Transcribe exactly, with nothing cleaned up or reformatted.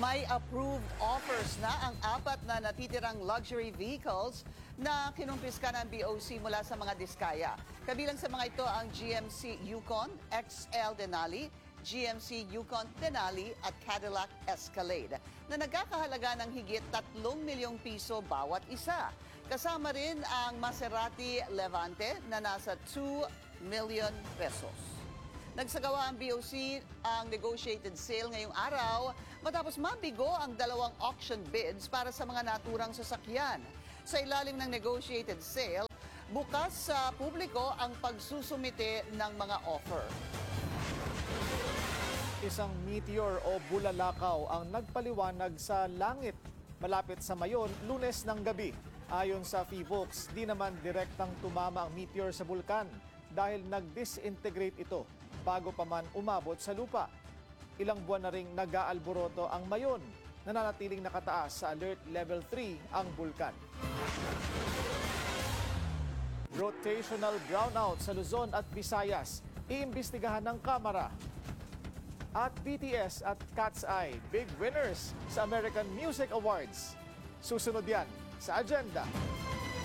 May approved offers na ang apat na natitirang luxury vehicles na kinumpiska ng B O C mula sa mga diskaya. Kabilang sa mga ito ang G M C Yukon, X L Denali, G M C Yukon Denali at Cadillac Escalade na nagkakahalaga ng higit tatlong milyong piso bawat isa. Kasama rin ang Maserati Levante na nasa two million pesos. Nagsagawa ang B O C ang negotiated sale ngayong araw matapos mabigo ang dalawang auction bids para sa mga naturang sasakyan. Sa ilalim ng negotiated sale, bukas sa publiko ang pagsusumite ng mga offer. Isang meteor o bulalakaw ang nagpaliwanag sa langit malapit sa Mayon, Lunes ng gabi. Ayon sa PHIVOLCS, di naman direktang tumama ang meteor sa bulkan dahil nag-disintegrate ito bago pa man umabot sa lupa. Ilang buwan na ring nag-aalboroto ang Mayon, nananatiling nakataas sa Alert Level three ang bulkan. Rotational brownout sa Luzon at Visayas, iimbestigahan ng Kamara. At B T S at Cat's Eye, big winners sa American Music Awards. Susunod yan sa agenda.